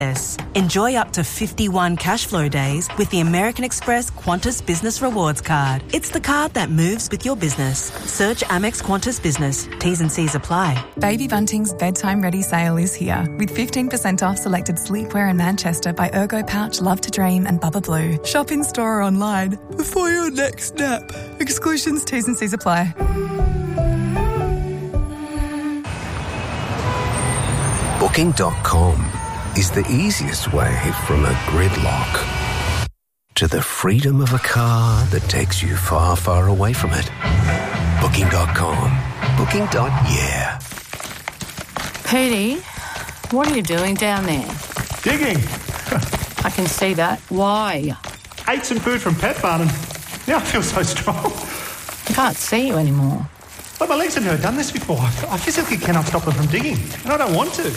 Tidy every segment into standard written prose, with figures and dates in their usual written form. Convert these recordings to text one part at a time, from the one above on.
Enjoy up to 51 cash flow days with the American Express Qantas Business Rewards Card. It's the card that moves with your business. Search Amex Qantas Business. T's and C's apply. Baby Bunting's bedtime ready sale is here with 15% off selected sleepwear in Manchester by Ergo Pouch, Love to Dream and Bubba Blue. Shop in store or online before your next nap. Exclusions, T's and C's apply. Booking.com is the easiest way from a gridlock to the freedom of a car that takes you far, far away from it. Booking.com. Booking.yeah. Petey, what are you doing down there? Digging. I can see that. Why? Ate some food from Pet Barn and now I feel so strong. I can't see you anymore. But my legs have never done this before. I physically cannot stop them from digging, and I don't want to.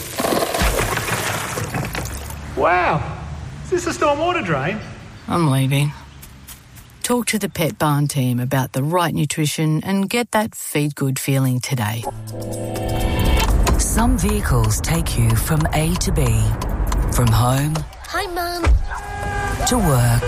Wow. Is this a stormwater drain? I'm leaving. Talk to the Pet Barn team about the right nutrition and get that feed good feeling today. Some vehicles take you from A to B. From home... Hi, Mum. ...to work...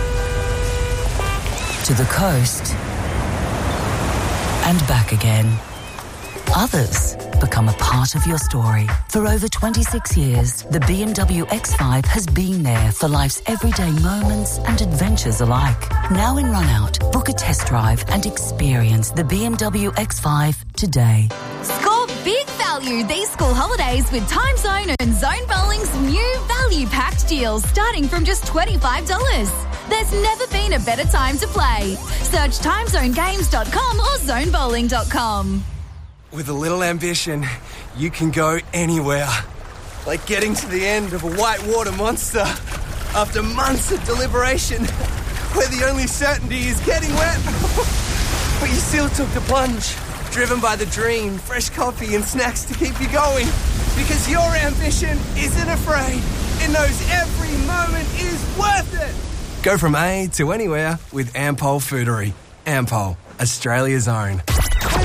...to the coast... ...and back again. Others become a part of your story. For over 26 years, the BMW X5 has been there for life's everyday moments and adventures alike. Now in run-out, book a test drive and experience the BMW X5 today. Score big value these school holidays with Time Zone and Zone Bowling's new value-packed deals starting from just $25. There's never been a better time to play. Search timezonegames.com or zonebowling.com. With a little ambition, you can go anywhere. Like getting to the end of a whitewater monster after months of deliberation, where the only certainty is getting wet. But you still took the plunge, driven by the dream, fresh coffee and snacks to keep you going. Because your ambition isn't afraid. It knows every moment is worth it. Go from A to anywhere with Ampol Foodery. Ampol, Australia's own.